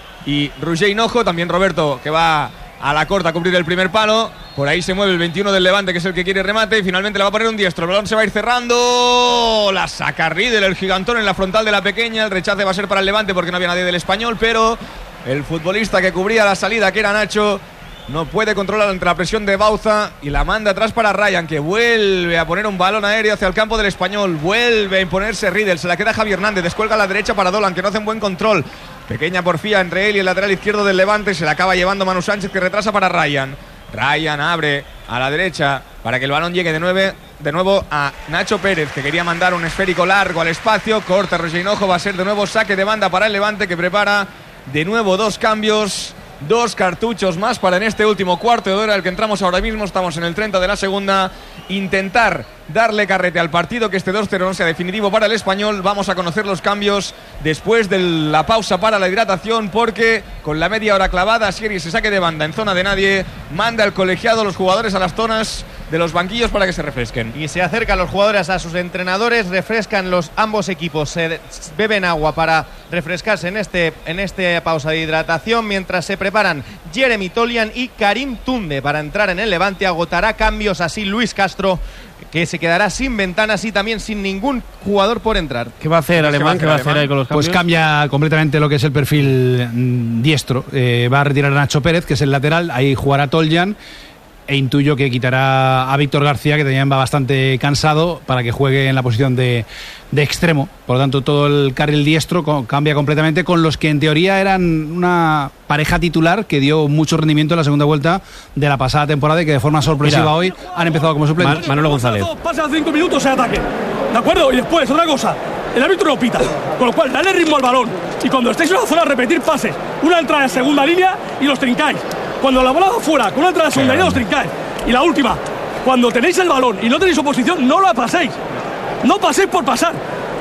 y Roger Hinojo. También Roberto, que va a la corta a cumplir el primer palo. Por ahí se mueve el veintiuno del Levante, que es el que quiere remate, y finalmente le va a poner un diestro. El balón se va a ir cerrando. La saca Riedel, el gigantón, en la frontal de la pequeña. El rechace va a ser para el Levante porque no había nadie del Español, pero el futbolista que cubría la salida, que era Nacho, no puede controlar ante la presión de Bauza y la manda atrás para Ryan, que vuelve a poner un balón aéreo hacia el campo del Español. Vuelve a imponerse Riedel, se la queda Javi Hernández, descuelga a la derecha para Dolan, que no hace un buen control. Pequeña porfía entre él y el lateral izquierdo del Levante. Se la acaba llevando Manu Sánchez, que retrasa para Ryan. Ryan abre a la derecha para que el balón llegue de, nueve, de nuevo a Nacho Pérez, que quería mandar un esférico largo al espacio. Corta Roger Hinojo, va a ser de nuevo saque de banda para el Levante, que prepara de nuevo dos cambios. Dos cartuchos más para en este último cuarto de hora el que entramos ahora mismo. Estamos en el treinta de la segunda. Intentar darle carrete al partido, que este dos cero no sea definitivo para el Español. Vamos a conocer los cambios después de la pausa para la hidratación, porque con la media hora clavada, Sieri se saque de banda en zona de nadie. Manda el colegiado a los jugadores a las zonas de los banquillos para que se refresquen. Y se acercan los jugadores a sus entrenadores, refrescan los ambos equipos, se beben agua para refrescarse en este en esta pausa de hidratación, mientras se preparan Jeremy Tolian y Karim Tunde para entrar en el Levante. Agotará cambios así Luis Castro, que se quedará sin ventanas y también sin ningún jugador por entrar. ¿Qué va a hacer Alemán? ¿Qué va a hacer ahí con los cambios? Pues cambia completamente lo que es el perfil mm, diestro. Eh, va a retirar a Nacho Pérez, que es el lateral, ahí jugará Toljan, e intuyo que quitará a Víctor García, que también va bastante cansado, para que juegue en la posición de, de extremo. Por lo tanto, todo el carril diestro co- cambia completamente, con los que en teoría eran una pareja titular que dio mucho rendimiento en la segunda vuelta de la pasada temporada y que de forma sorpresiva Mira, hoy han empezado como suplentes. Man- Manolo González. Pasa cinco minutos en ataque, ¿de acuerdo? Y después, otra cosa, el árbitro no pita, con lo cual dale ritmo al balón, y cuando estéis en la zona repetir pases, una entrada en segunda línea y los trincáis. Cuando la bola va fuera, con una entrada en segunda línea los trincáis. Y la última, cuando tenéis el balón y no tenéis oposición, no la paséis. No paséis por pasar.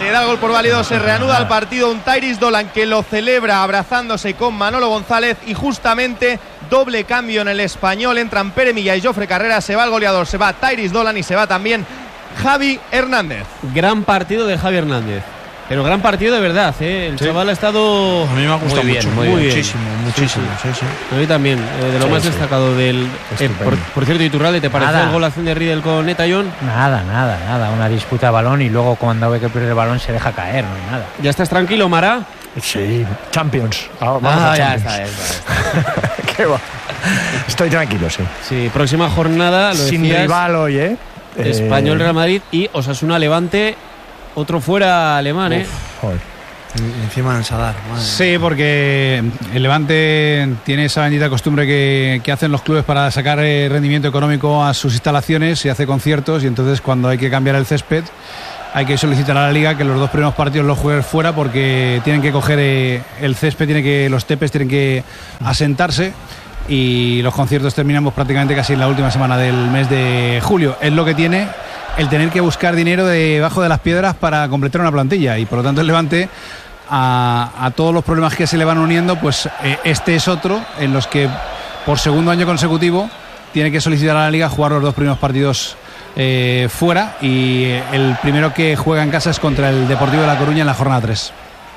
Se da el gol por válido, se reanuda el partido. Un Tyrese Dolan que lo celebra abrazándose con Manolo González. Y justamente doble cambio en el Español. Entran Pere Milla y Jofre Carrera. Se va el goleador, se va Tyrese Dolan y se va también Javi Hernández. Gran partido de Javi Hernández. Pero gran partido de verdad, ¿eh? El sí. chaval ha estado. A mí me ha gustado muy mucho, bien, muy muy bien. muchísimo, muchísimo. Sí, sí. A mí también, eh, de lo sí, más sí. destacado del. Eh, por, por cierto, Iturralde, ¿te pareció Nada. el golazo de Riedel con Netayón? Nada, nada, nada. Una disputa de balón y luego cuando ve que pierde el balón se deja caer, no hay nada. ¿Ya estás tranquilo, Mara? Sí, Champions. Ah, vamos ah, a ya Champions. está, ya está. Qué va. Estoy tranquilo, sí. Sí, próxima jornada. Lo Sin decías, rival hoy, ¿eh? Español, eh... Real Madrid y Osasuna Levante. Otro fuera alemán, ¿eh? Uf, joder. Encima del Sadar. Sí, porque el Levante tiene esa bendita costumbre que, que hacen los clubes para sacar eh, rendimiento económico a sus instalaciones y hace conciertos, y entonces cuando hay que cambiar el césped hay que solicitar a la Liga que los dos primeros partidos los jueguen fuera, porque tienen que coger eh, el césped, tiene que, los tepes tienen que asentarse, y los conciertos terminamos prácticamente casi en la última semana del mes de julio. Es lo que tiene el tener que buscar dinero debajo de las piedras para completar una plantilla, y por lo tanto el Levante, a, a todos los problemas que se le van uniendo, pues eh, este es otro en los que por segundo año consecutivo tiene que solicitar a la Liga jugar los dos primeros partidos eh, fuera, y eh, el primero que juega en casa es contra el Deportivo de La Coruña en la jornada tres.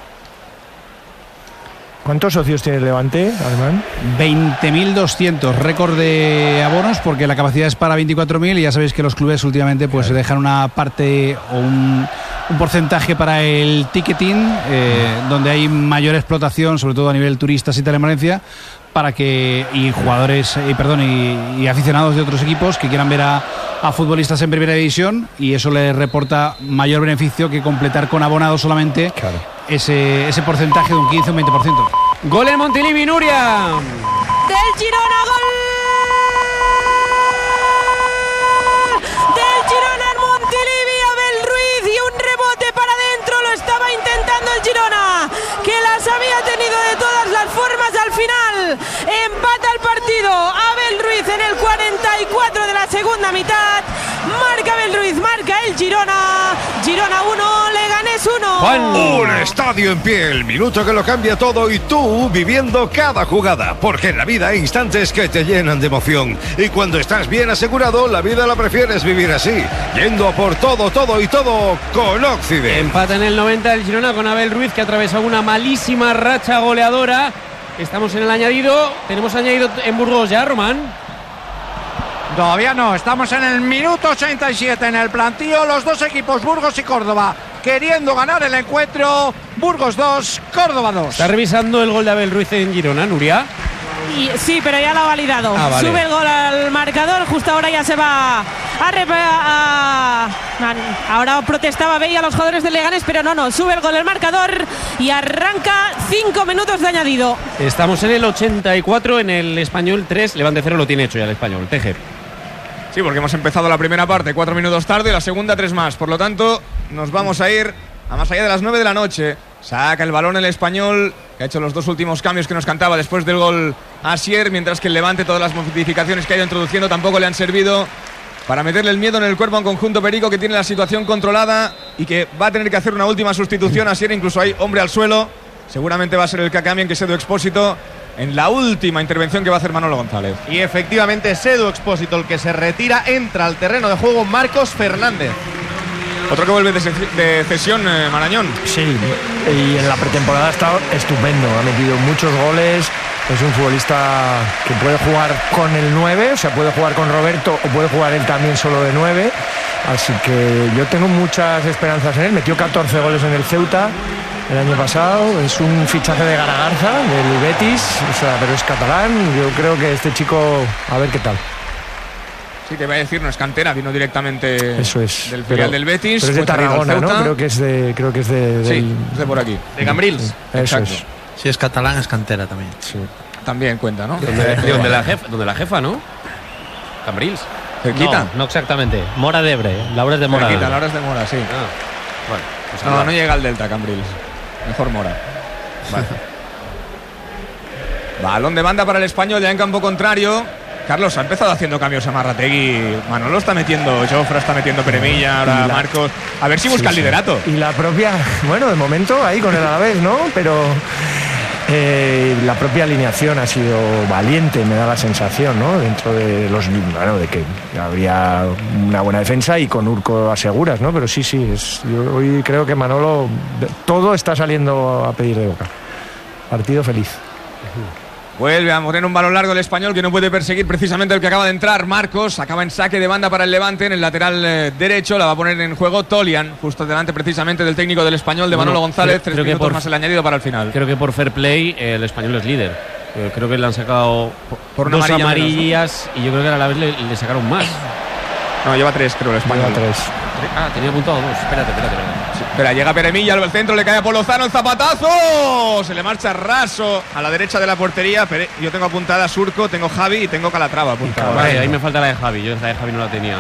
¿Cuántos socios tiene el Levante, Alemán? veinte mil doscientos, récord de abonos, porque la capacidad es para veinticuatro mil, y ya sabéis que los clubes últimamente pues claro. dejan una parte o un, un porcentaje para el ticketing, eh, donde hay mayor explotación, sobre todo a nivel turistas y Telemalencia, para que y jugadores y perdón y, y aficionados de otros equipos que quieran ver a, a futbolistas en primera división, y eso les reporta mayor beneficio que completar con abonados solamente claro. ese, ese porcentaje de un quince o un veinte por ciento. Gol en Montilivi, Nuria. Del Girona, gol del Girona en Montilivi. Abel Ruiz y un rebote para adentro, lo estaba intentando el Girona, que las había tenido de todas las formas. Al final empata el partido Abel Ruiz en el cuarenta y cuatro de la segunda mitad. Marca Abel Ruiz, marca el Girona. Girona uno, Leganés uno. Un estadio en pie, el minuto que lo cambia todo, y tú viviendo cada jugada, porque en la vida hay instantes que te llenan de emoción, y cuando estás bien asegurado, la vida la prefieres vivir así, yendo a por todo, todo y todo con Occident. Empata en el noventa el Girona con Abel Ruiz, que atraviesa una malísima racha goleadora. Estamos en el añadido. ¿Tenemos añadido en Burgos ya, Román? Todavía no, estamos en el minuto ochenta y siete en el plantío. Los dos equipos, Burgos y Córdoba, queriendo ganar el encuentro. Burgos dos, Córdoba dos. ¿Está revisando el gol de Abel Ruiz en Girona, Nuria? Y, sí, pero ya lo ha validado. Ah, vale. Sube el gol al marcador. Justo ahora ya se va a, rep- a, a ahora protestaba veía a los jugadores del Leganés, pero no, no, sube el gol al marcador y arranca cinco minutos de añadido. Estamos en el ochenta y cuatro, en el Español tres, Levante cero lo tiene hecho ya el Español. Teje. Sí, porque hemos empezado la primera parte cuatro minutos tarde, la segunda tres más. Por lo tanto, nos vamos a ir a más allá de las nueve de la noche. Saca el balón el Español, que ha hecho los dos últimos cambios que nos cantaba después del gol Asier, mientras que el Levante, todas las modificaciones que ha ido introduciendo tampoco le han servido para meterle el miedo en el cuerpo a un conjunto perico que tiene la situación controlada y que va a tener que hacer una última sustitución. Asier, incluso hay hombre al suelo. Seguramente va a ser el que cambie, que Sedu Expósito, en la última intervención que va a hacer Manolo González. Y efectivamente, Sedu Expósito, el que se retira, entra al terreno de juego Marcos Fernández. Otro que vuelve de, de cesión, eh, Marañón. Sí, y en la pretemporada ha estado estupendo, ha metido muchos goles, es un futbolista que puede jugar con el nueve, o sea, puede jugar con Roberto o puede jugar él también solo de nueve, así que yo tengo muchas esperanzas en él. Metió catorce goles en el Ceuta el año pasado, es un fichaje de Garagarza, del Betis, o sea, pero es catalán. Yo creo que este chico, a ver qué tal. Sí, te iba a decir, no es cantera, vino directamente Eso es, del filial pero, del Betis. pero es de Tarragona, ¿no? Creo que es de, creo que es de, del... Sí, es de por aquí. De Cambrils. Sí, eso Exacto. es. Si es catalán, es cantera también. Sí. También cuenta, ¿no? Donde, donde, la, jefa, donde la jefa, ¿no? Cambrils. Cerquita. No, no exactamente. Mora de Ebre. Laura es de Mora. Cerquita, Laura es de Mora, sí. Ah, bueno, pues no, habla. no llega al Delta, Cambrils. Mejor Mora. Vale. Balón de banda para el Español, ya en campo contrario. Carlos, ha empezado haciendo cambios a Marrategui. Manolo está metiendo, Jofra está metiendo Peremilla, ahora la, Marcos. A ver si busca sí, el liderato. Y la propia, bueno, de momento ahí con el Alavés, ¿no? Pero eh, la propia alineación ha sido valiente, me da la sensación, ¿no? Dentro de los, bueno, de que habría una buena defensa y con Urco aseguras, ¿no? Pero sí, sí, es, yo hoy creo que Manolo todo está saliendo a pedir de boca. Partido feliz. Vuelve a poner un balón largo el Español, que no puede perseguir precisamente el que acaba de entrar, Marcos. Acaba en saque de banda para el Levante en el lateral eh, derecho. La va a poner en juego Tolian, justo delante precisamente del técnico del Español, de Manolo bueno, González. Creo, Tres creo minutos por, más el añadido para el final. Creo que por fair play eh, el Español es líder. Eh, creo que le han sacado por, por dos amarilla amarillas menos, ¿no? Y yo creo que a la vez le, le sacaron más. No, lleva tres, creo, el Español. Lleva tres. Ah, tenía apuntado dos. Espérate, espérate, espérate. Sí, espera, llega Peremilla al centro, le cae a Polozano, el zapatazo. Se le marcha raso a la derecha de la portería. Pere... Yo tengo apuntada a Surco, tengo Javi y tengo Calatrava apuntada. Vale, ahí me falta la de Javi. Yo esa de Javi no la tenía.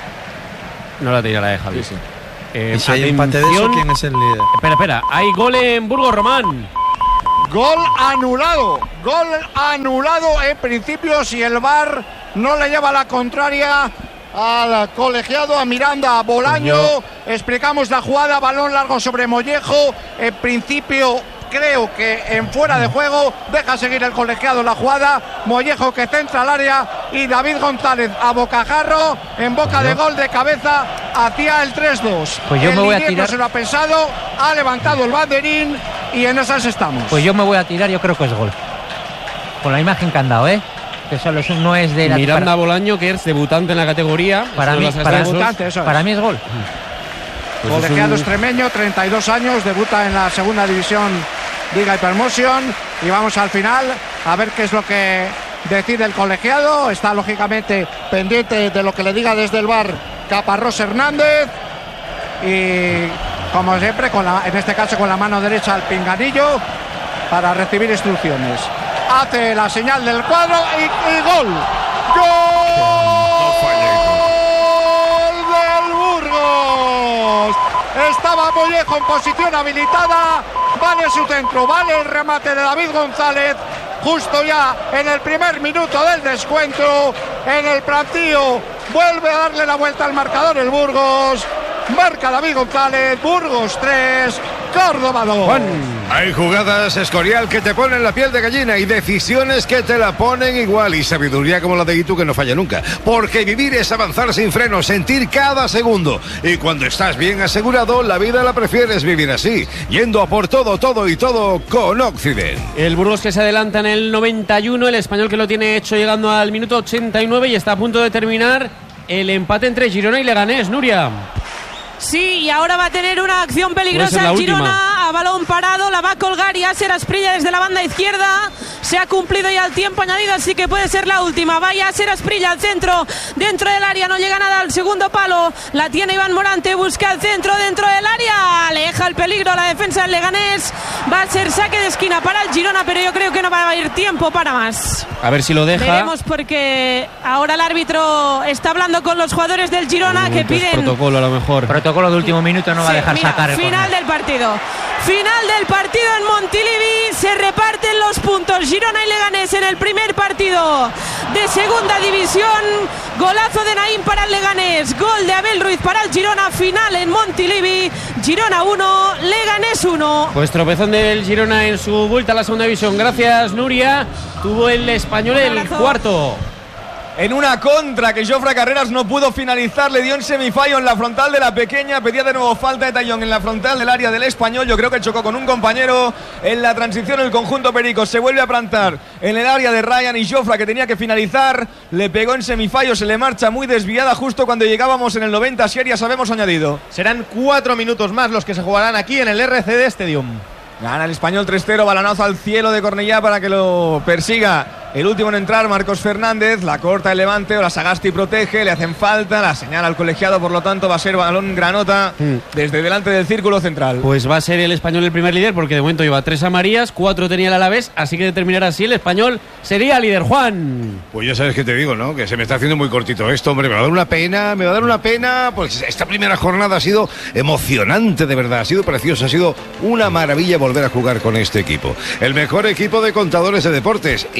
No la tenía la de Javi. Sí, sí. Eh, ¿Y si hay empate de eso, quién es el líder? Espera, espera. Hay gol en Burgos, Román. Gol anulado. Gol anulado en principio si el V A R no le lleva la contraria al colegiado, a Miranda Bolaño. Explicamos la jugada, balón largo sobre Mollejo. En principio creo que en fuera de juego deja seguir el colegiado la jugada. Mollejo que centra al área y David González a bocajarro en boca de gol de cabeza hacia el tres dos. Pues yo el me voy a Linier tirar. No se lo ha pensado, ha levantado el banderín y en esas estamos. Pues yo me voy a tirar, yo creo que es gol. Con la imagen que han dado, ¿eh? Que solo es, no es de la Miranda para, Bolaño, que es debutante en la categoría. Para mí, para, debutante, eso es. para mí es gol. Pues colegiado es un... extremeño, treinta y dos años, debuta en la segunda división Liga Hypermotion y vamos al final a ver qué es lo que decide el colegiado. Está lógicamente pendiente de lo que le diga desde el V A R Caparrós Hernández y como siempre con la, en este caso con la mano derecha al pinganillo para recibir instrucciones. Hace la señal del cuadro y, y gol. ¡Gol del Burgos! Estaba Mollejo en posición habilitada. Vale su centro, vale el remate de David González. Justo ya en el primer minuto del descuento. En el plantío vuelve a darle la vuelta al marcador el Burgos. Marca David González. Burgos tres, Córdoba dos. Juan, hay jugadas, Escorial, que te ponen la piel de gallina y decisiones que te la ponen igual y sabiduría como la de Gitu que no falla nunca. Porque vivir es avanzar sin freno, sentir cada segundo. Y cuando estás bien asegurado, la vida la prefieres vivir así, yendo a por todo, todo y todo con Occident. El Burgos que se adelanta en el noventa y uno, el Español que lo tiene hecho llegando al minuto ochenta y nueve y está a punto de terminar el empate entre Girona y Leganés, Nuria. Sí, y ahora va a tener una acción peligrosa el Girona a balón parado, la va a colgar y Aser Asprilla desde la banda izquierda. Se ha cumplido ya el tiempo añadido, así que puede ser la última. Vaya Aser Asprilla al centro, dentro del área, no llega nada al segundo palo. La tiene Iván Morante, busca el centro dentro del área, aleja el peligro a la defensa del Leganés. Va a ser saque de esquina para el Girona, pero yo creo que no va a ir tiempo para más. A ver si lo deja. Veremos porque ahora el árbitro está hablando con los jugadores del Girona uh, que piden protocolo a lo mejor. Protocolo de último minuto no va sí, a dejar mira, sacar el final corner. del partido. Final del partido en Montilivi. Se reparten los puntos Girona y Leganés en el primer partido de segunda división. Golazo de Naín para el Leganés, gol de Abel Ruiz para el Girona. Final en Montilivi. Girona uno, Leganés uno. Pues tropezón del Girona en su vuelta a la segunda división. Gracias, Nuria. Tuvo el Español el cuarto. En una contra que Jofre Carreras no pudo finalizar, le dio un semifallo en la frontal de la pequeña, pedía de nuevo falta de Tallón en la frontal del área del Español. Yo creo que chocó con un compañero en la transición. El conjunto perico se vuelve a plantar en el área de Ryan y Jofre, que tenía que finalizar, le pegó en semifallo, se le marcha muy desviada justo cuando llegábamos en el noventa, si ya sabemos añadido. Serán cuatro minutos más los que se jugarán aquí en el R C D Stadium. Gana el Español tres cero, balanazo al cielo de Cornellá para que lo persiga el último en entrar, Marcos Fernández. La corta el Levante, o la Sagasti protege, le hacen falta, la señala al colegiado, por lo tanto va a ser balón Granota mm. desde delante del círculo central. Pues va a ser el Español el primer líder porque de momento lleva tres amarillas, cuatro tenía el Alavés, así que de terminar así el Español sería líder. Juan. Pues ya sabes que te digo, ¿no? Que se me está haciendo muy cortito esto, hombre, me va a dar una pena, me va a dar una pena, pues esta primera jornada ha sido emocionante, de verdad, ha sido preciosa, ha sido una maravilla volver a jugar con este equipo. El mejor equipo de contadores de deportes y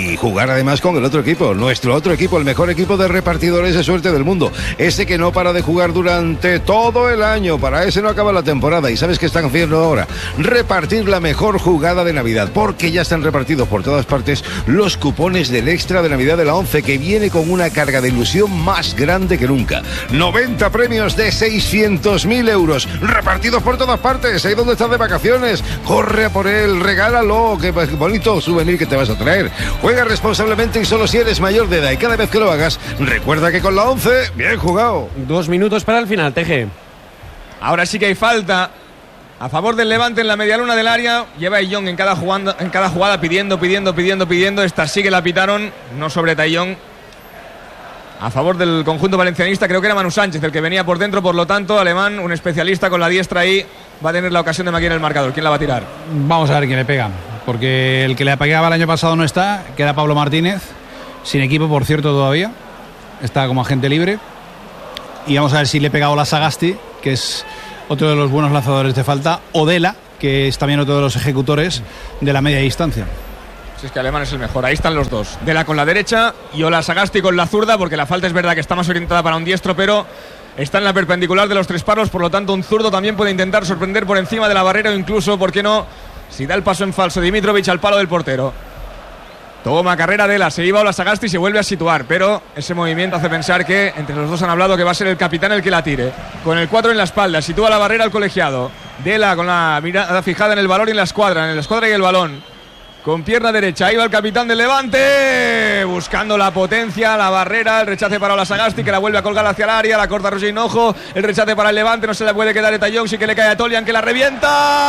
y jugar además con el otro equipo, nuestro otro equipo, el mejor equipo de repartidores de suerte del mundo, ese que no para de jugar durante todo el año. Para ese no acaba la temporada. ¿Y sabes qué están haciendo ahora? Repartir la mejor jugada de Navidad, porque ya están repartidos por todas partes los cupones del extra de Navidad de la once, que viene con una carga de ilusión más grande que nunca. noventa premios de seiscientos mil euros repartidos por todas partes. Ahí donde estás de vacaciones, corre a por él, regálalo. Qué bonito souvenir que te vas a traer. Juega responsablemente y solo si eres mayor de edad, y cada vez que lo hagas recuerda que con la once, bien jugado. Dos minutos para el final, Teje. Ahora sí que hay falta a favor del Levante en la medialuna del área. Lleva a Young en cada, jugando, en cada jugada pidiendo, pidiendo, pidiendo, pidiendo. Esta sí que la pitaron, no sobre Taillon. A favor del conjunto valencianista, creo que era Manu Sánchez el que venía por dentro, por lo tanto, Alemán, un especialista con la diestra ahí, va a tener la ocasión de maquillar el marcador. ¿Quién la va a tirar? Vamos a ver quién le pega, porque el que le pegaba el año pasado no está, que era Pablo Martínez, sin equipo, por cierto, todavía. Está como agente libre. Y vamos a ver si le pega Ola Sagasti, que es otro de los buenos lanzadores de falta, o Dela, que es también otro de los ejecutores de la media distancia. Si es que Alemán es el mejor, ahí están los dos. Dela con la derecha y Ola Sagasti con la zurda, porque la falta es verdad que está más orientada para un diestro, pero está en la perpendicular de los tres palos, por lo tanto un zurdo también puede intentar sorprender por encima de la barrera, o incluso, ¿por qué no?, si da el paso en falso Dimitrovic al palo del portero. Toma carrera Dela, se iba Ola Sagasti y se vuelve a situar, pero ese movimiento hace pensar que entre los dos han hablado que va a ser el capitán el que la tire. Con el cuatro en la espalda, sitúa la barrera al colegiado. Dela con la mirada fijada en el balón y en la escuadra, en la escuadra y el balón. Con pierna derecha, ahí va el capitán del Levante, buscando la potencia, la barrera, el rechace para Ola Sagasti, que la vuelve a colgar hacia el área, la corta Roger Hinojo, el rechace para el Levante, no se le puede quedar a Taillon, sí que le cae a Tolian, que la revienta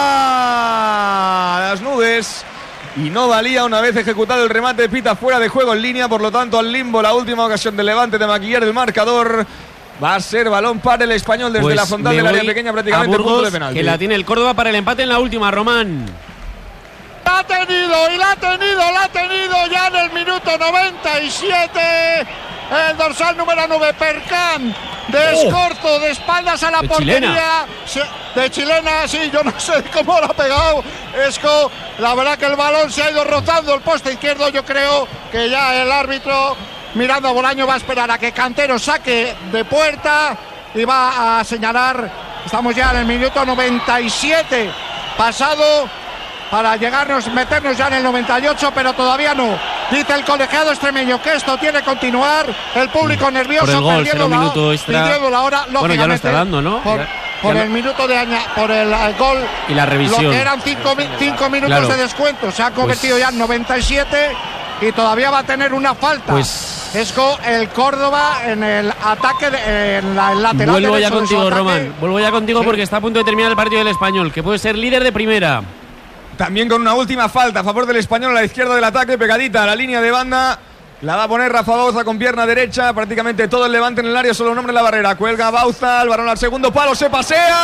a las nubes, y no valía una vez ejecutado el remate, pita fuera de juego en línea, por lo tanto al limbo la última ocasión del Levante de maquillar el marcador. Va a ser balón para el Español desde pues la frontal del área pequeña, prácticamente Burgos, punto de penalti. Que la tiene el Córdoba para el empate en la última, Román. La ha tenido y la ha tenido, la ha tenido ya en el minuto noventa y siete. El dorsal número nueve, Percán, de Escorzo, de espaldas a la de portería. Chilena. De chilena, sí, yo no sé cómo lo ha pegado Esco. La verdad que el balón se ha ido rozando el poste izquierdo. Yo creo que ya el árbitro, mirando a Bolaño, va a esperar a que Cantero saque de puerta y va a señalar. Estamos ya en el minuto noventa y siete pasado, para llegarnos, meternos ya en el noventa y ocho, pero todavía no. Dice el colegiado extremeño que esto tiene que continuar. El público nervioso, por el gol, perdiendo, un la, minuto extra. perdiendo la hora. Bueno, ya lo está dando, ¿no? Por, ya, por ya el lo... minuto de aña, por el, el gol. Y la revisión. Lo que eran cinco, cinco minutos claro. de descuento. Se ha convertido pues... ya en noventa y siete y todavía va a tener una falta. Pues... Esco, el Córdoba en el ataque, de, en la el lateral. Vuelvo ya contigo, de Román. Vuelvo ya contigo sí. porque está a punto de terminar el partido del Español, que puede ser líder de primera. También con una última falta a favor del Español a la izquierda del ataque, pegadita a la línea de banda. La va a poner Rafa Bauza con pierna derecha. Prácticamente todo el Levante en el área, solo un hombre en la barrera. Cuelga Bauza, el balón al segundo palo, se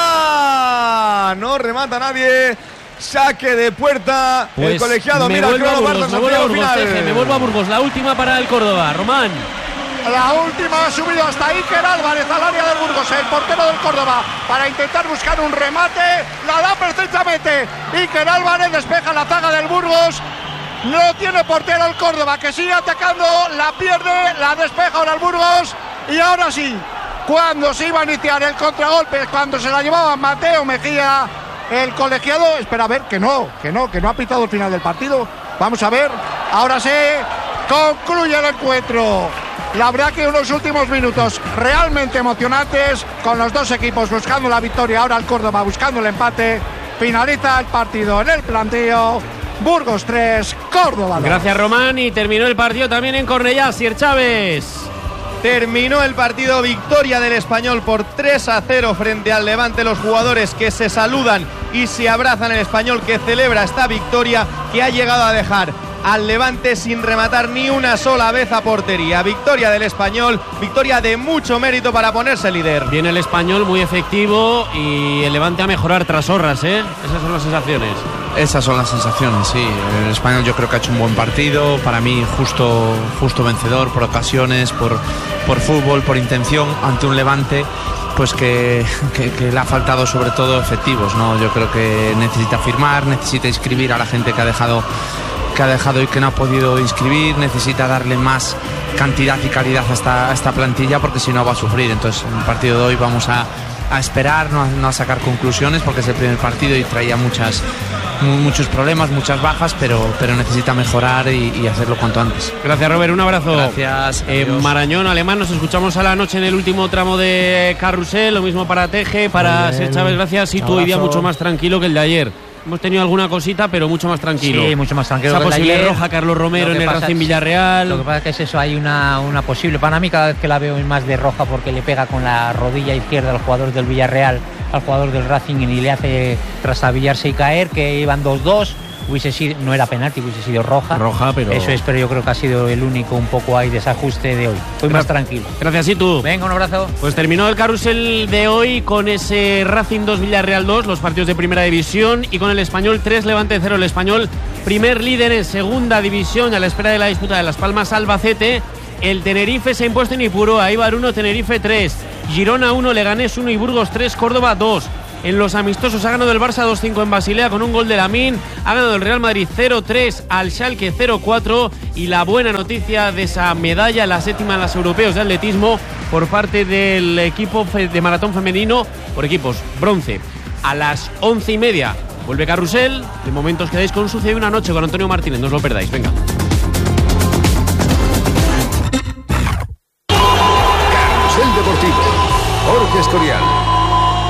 pasea. No remata nadie. Saque de puerta. Pues el colegiado. Me mira vuelvo el a Burgos, me vuelvo a Burgos, final. Teje, me vuelvo a Burgos. La última para el Córdoba. Román. La última ha subido hasta Iker Álvarez al área del Burgos, el portero del Córdoba, para intentar buscar un remate. La da perfectamente. Iker Álvarez despeja la zaga del Burgos. No tiene portero el Córdoba, que sigue atacando. La pierde, la despeja ahora el Burgos. Y ahora sí, cuando se iba a iniciar el contragolpe, cuando se la llevaba Mateo Mejía, el colegiado, espera a ver, que no, que no, que no ha pitado el final del partido. Vamos a ver, ahora sí, concluye el encuentro. La verdad que unos últimos minutos realmente emocionantes, con los dos equipos buscando la victoria, ahora el Córdoba buscando el empate. Finaliza el partido en el planteo. Burgos tres, Córdoba dos. Gracias, Román, y terminó el partido también en Cornellá. Sier Chávez. Terminó el partido, victoria del Español por tres a cero frente al Levante. Los jugadores que se saludan y se abrazan, el Español que celebra esta victoria que ha llegado a dejar al Levante sin rematar ni una sola vez a portería. Victoria del Español, victoria de mucho mérito para ponerse líder. Viene el Español muy efectivo y el Levante a mejorar tras Horras, ¿eh? Esas son las sensaciones. Esas son las sensaciones, sí. El Español yo creo que ha hecho un buen partido. Para mí justo, justo vencedor por ocasiones, por, por fútbol, por intención, ante un Levante pues que, que, que le ha faltado sobre todo efectivos, ¿no? Yo creo que necesita firmar, necesita inscribir a la gente que ha dejado que ha dejado y que no ha podido inscribir, necesita darle más cantidad y calidad a esta, a esta plantilla, porque si no va a sufrir. Entonces en el partido de hoy vamos a, a esperar, no a, no a sacar conclusiones, porque es el primer partido y traía muchas, muchos problemas, muchas bajas, pero, pero necesita mejorar y, y hacerlo cuanto antes. Gracias, Robert, un abrazo. Gracias. eh, Marañón, Alemán, nos escuchamos a la noche en el último tramo de Carrusel, lo mismo para Teje, para Ser Chávez, gracias. Y tú hoy día mucho más tranquilo que el de ayer. Hemos tenido alguna cosita, pero mucho más tranquilo. Sí, mucho más tranquilo. Esa que el de posible ayer. roja Carlos Romero en el pasa, Racing Villarreal. Lo que pasa es que es eso, hay una, una posible. Para mí, cada vez que la veo más de roja, porque le pega con la rodilla izquierda al jugador del Villarreal, al jugador del Racing, y le hace trastabillarse y caer, que iban dos dos. Hubiese sido, no era penalti, hubiese sido roja. Roja, pero. Eso es, pero yo creo que ha sido el único un poco ahí desajuste de hoy. Estoy más tranquilo. Gracias, y tú. Venga, un abrazo. Pues terminó el carrusel de hoy con ese Racing dos Villarreal dos, los partidos de primera división, y con el Español tres Levante cero. El Español, primer líder en segunda división, a la espera de la disputa de Las Palmas Albacete. El Tenerife se ha impuesto en Ipurúa, Eibar uno, Tenerife tres, Girona uno, Leganés uno y Burgos tres, Córdoba dos. En los amistosos ha ganado el Barça dos cinco en Basilea con un gol de Lamine, ha ganado el Real Madrid cero tres al Schalke cero cuatro, y la buena noticia de esa medalla, la séptima en los europeos de atletismo por parte del equipo de maratón femenino por equipos, bronce. A las once y media vuelve Carrusel, de momento os quedáis con Sucede una noche con Antonio Martínez, no os lo perdáis, venga. Carrusel Deportivo, Jorge Escorial.